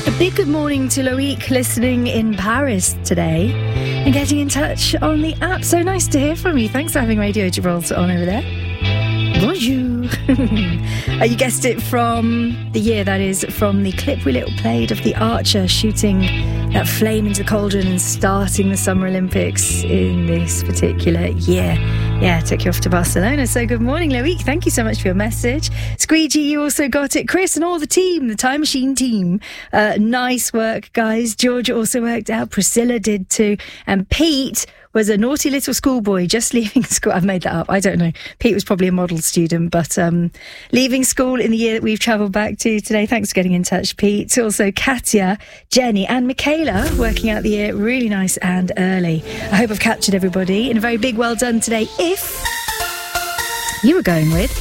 A big good morning to Loic listening in Paris today and getting in touch on the app. So nice to hear from you. Thanks for having Radio Gibraltar on over there. Bonjour. You guessed it from the year, that is, from the clip we little played of the archer shooting that flame into the cauldron and starting the Summer Olympics in this particular year. Yeah, took you off to Barcelona. So good morning, Loic. Thank you so much for your message. Squeegee, you also got it. Chris and all the team, the Time Machine team. Nice work, guys. George also worked out. Priscilla did too. And Pete was a naughty little schoolboy just leaving school. I've made that up. I don't know. Pete was probably a model student, but leaving school in the year that we've travelled back to today. Thanks for getting in touch, Pete. Also, Katya, Jenny and Michaela working out the year really nice and early. I hope I've captured everybody in a very big well done today. If you were going with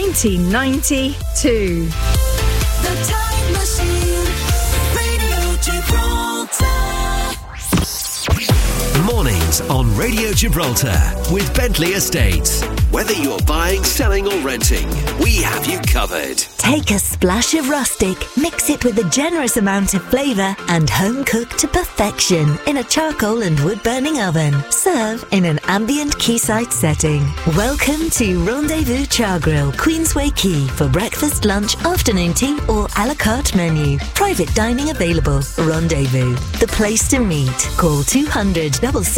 1992. The Time Machine, Radio Gibraltar. Mornings on Radio Gibraltar with Bentley Estates. Whether you're buying, selling or renting, we have you covered. Take a splash of rustic, mix it with a generous amount of flavour and home cook to perfection in a charcoal and wood-burning oven. Serve in an ambient quayside setting. Welcome to Rendezvous Char Grill, Queensway Quay for breakfast, lunch, afternoon tea or a la carte menu. Private dining available. Rendezvous, the place to meet. Call 200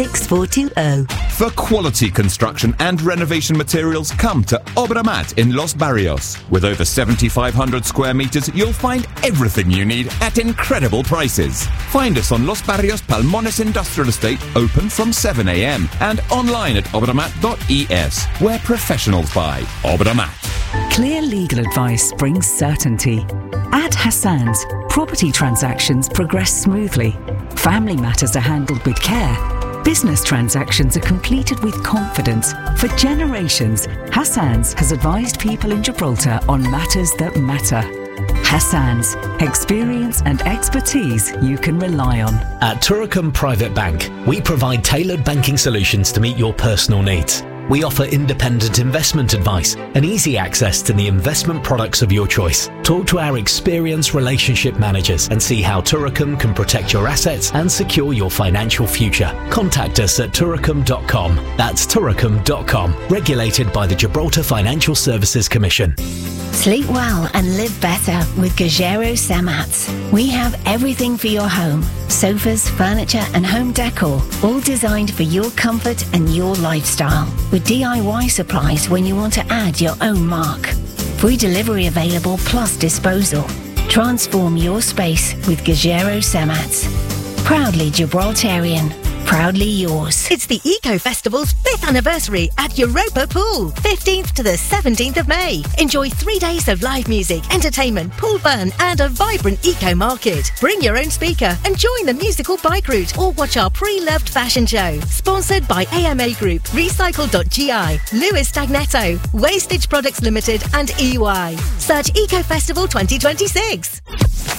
66420. For quality construction and renovation materials, come to Obramat in Los Barrios. With over 7,500 square metres, you'll find everything you need at incredible prices. Find us on Los Barrios Palmones Industrial Estate, open from 7 a.m. and online at obramat.es, where professionals buy. Obramat. Clear legal advice brings certainty. At Hassan's, property transactions progress smoothly. Family matters are handled with care. Business transactions are completed with confidence. For generations, Hassan's has advised people in Gibraltar on matters that matter. Hassan's, experience and expertise you can rely on. At Turicum Private Bank, we provide tailored banking solutions to meet your personal needs. We offer independent investment advice and easy access to the investment products of your choice. Talk to our experienced relationship managers and see how Turicum can protect your assets and secure your financial future. Contact us at turicum.com. That's turicum.com. Regulated by the Gibraltar Financial Services Commission. Sleep well and live better with Gajero Samats. We have everything for your home. Sofas, furniture and home decor, all designed for your comfort and your lifestyle. With DIY supplies when you want to add your own mark. Free delivery available plus disposal. Transform your space with Gajero Samats. Proudly Gibraltarian. Proudly yours. It's the Eco Festival's 5th anniversary at Europa Pool, 15th to the 17th of May. Enjoy 3 days of live music, entertainment, pool fun and a vibrant eco market. Bring your own speaker and join the musical bike route or watch our pre-loved fashion show. Sponsored by AMA Group, Recycle.gi, Lewis Stagnetto, Wastage Products Limited and EY. Search Eco Festival 2026.